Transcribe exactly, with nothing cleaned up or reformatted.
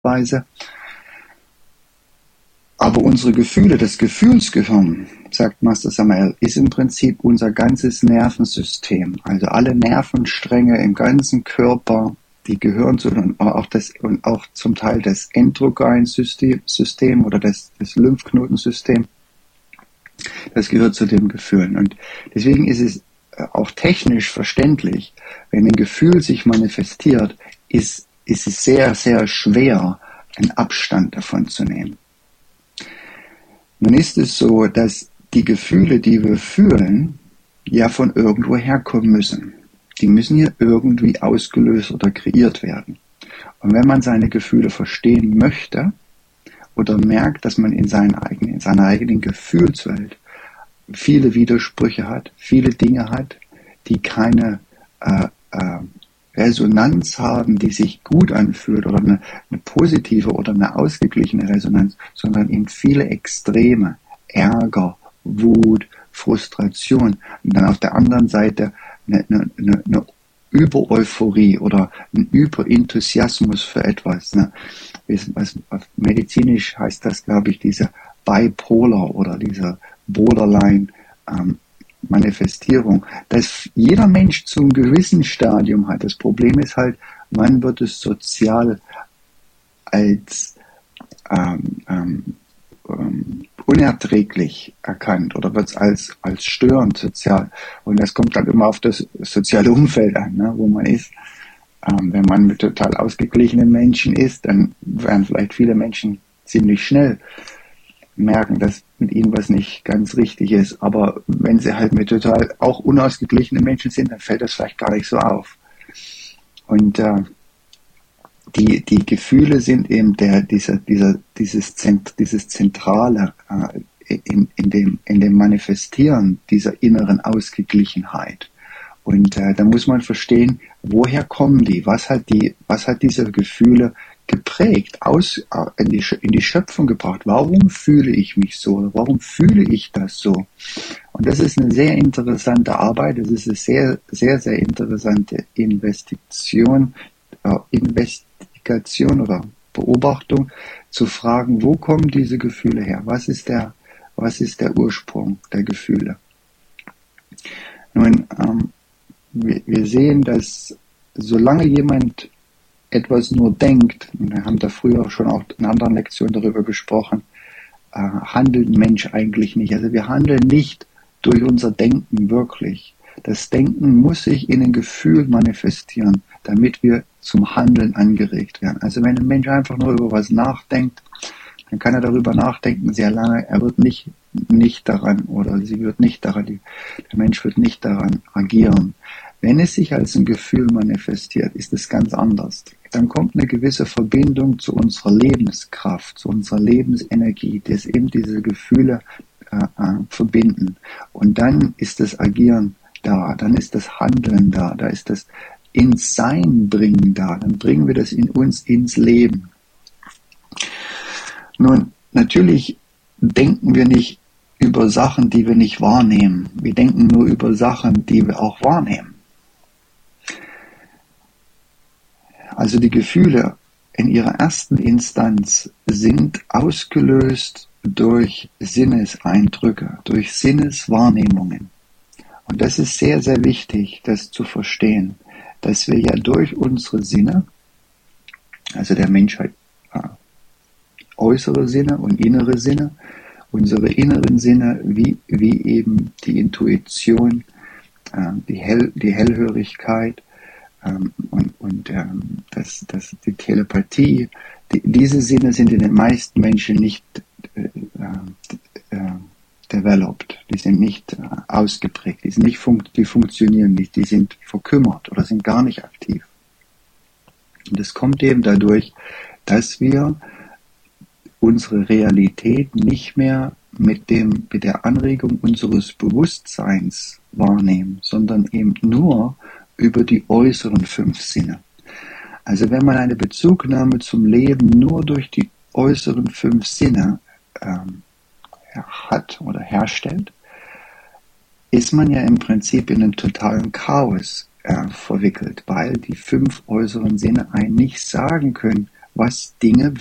Weise. Aber unsere Gefühle, das Gefühlsgehirn, sagt Master Samael, ist im Prinzip unser ganzes Nervensystem. Also alle Nervenstränge im ganzen Körper, die gehören zu, und auch, das, und auch zum Teil das Endokrinsystem System oder das, das Lymphknotensystem, das gehört zu den Gefühlen. Und deswegen ist es auch technisch verständlich, wenn ein Gefühl sich manifestiert, ist, ist es sehr, sehr schwer, einen Abstand davon zu nehmen. Nun ist es so, dass die Gefühle, die wir fühlen, ja von irgendwo herkommen müssen. Die müssen ja irgendwie ausgelöst oder kreiert werden. Und wenn man seine Gefühle verstehen möchte oder merkt, dass man in, seinen eigenen, in seiner eigenen Gefühlswelt viele Widersprüche hat, viele Dinge hat, die keine äh, äh, Resonanz haben, die sich gut anfühlt oder eine, eine positive oder eine ausgeglichene Resonanz, sondern eben viele Extreme, Ärger, Wut, Frustration und dann auf der anderen Seite eine, eine, eine Über-Euphorie oder ein Überenthusiasmus für etwas. Ne? Was, was, medizinisch heißt das, glaube ich, diese Bipolar oder diese Borderline ähm, Manifestierung, dass jeder Mensch zu einem gewissen Stadium hat. Das Problem ist halt, wann wird es sozial als ähm, ähm, ähm, unerträglich erkannt oder wird es als, als störend sozial. Und das kommt dann immer auf das soziale Umfeld an, ne, wo man ist. Ähm, wenn man mit total ausgeglichenen Menschen ist, dann werden vielleicht viele Menschen ziemlich schnell merken, dass mit ihnen was nicht ganz richtig ist. Aber wenn sie halt mit total auch unausgeglichenen Menschen sind, dann fällt das vielleicht gar nicht so auf. Und äh, die, die Gefühle sind eben der, dieser, dieser, dieses, Zent, dieses Zentrale äh, in, in, dem, in dem Manifestieren dieser inneren Ausgeglichenheit. Und äh, da muss man verstehen, woher kommen die? Was hat die, was hat diese Gefühle geprägt, aus, in die, in die Schöpfung gebracht? Warum fühle ich mich so? Warum fühle ich das so? Und das ist eine sehr interessante Arbeit. Das ist eine sehr, sehr, sehr interessante Investition, äh, Investigation oder Beobachtung, zu fragen, wo kommen diese Gefühle her? Was ist der, was ist der Ursprung der Gefühle? Nun, ähm, wir, wir sehen, dass solange jemand etwas nur denkt, und wir haben da früher schon auch in anderen Lektionen darüber gesprochen, äh, handelt ein Mensch eigentlich nicht. Also wir handeln nicht durch unser Denken wirklich. Das Denken muss sich in ein Gefühl manifestieren, damit wir zum Handeln angeregt werden. Also wenn ein Mensch einfach nur über was nachdenkt, dann kann er darüber nachdenken sehr lange, er wird nicht, nicht daran oder sie wird nicht daran, der Mensch wird nicht daran agieren. Wenn es sich als ein Gefühl manifestiert, ist es ganz anders. Dann kommt eine gewisse Verbindung zu unserer Lebenskraft, zu unserer Lebensenergie, das eben diese Gefühle äh, äh, verbinden. Und dann ist das Agieren da, dann ist das Handeln da, da ist das ins Sein bringen da, dann bringen wir das in uns ins Leben. Nun, natürlich denken wir nicht über Sachen, die wir nicht wahrnehmen. Wir denken nur über Sachen, die wir auch wahrnehmen. Also die Gefühle in ihrer ersten Instanz sind ausgelöst durch Sinneseindrücke, durch Sinneswahrnehmungen. Und das ist sehr, sehr wichtig, das zu verstehen, dass wir ja durch unsere Sinne, also der Menschheit, äh, äußere Sinne und innere Sinne, unsere inneren Sinne, wie, wie eben die Intuition, äh, die, Hell, die Hellhörigkeit, Ähm, und, und ähm, das, das, die Telepathie, die, diese Sinne sind in den meisten Menschen nicht äh, äh, developed, die sind nicht äh, ausgeprägt, die, sind nicht fun- die funktionieren nicht, die sind verkümmert oder sind gar nicht aktiv. Und das kommt eben dadurch, dass wir unsere Realität nicht mehr mit dem, mit der Anregung unseres Bewusstseins wahrnehmen, sondern eben nur über die äußeren fünf Sinne. Also wenn man eine Bezugnahme zum Leben nur durch die äußeren fünf Sinne ähm, hat oder herstellt, ist man ja im Prinzip in einen totalen Chaos äh, verwickelt, weil die fünf äußeren Sinne einen nicht sagen können, was Dinge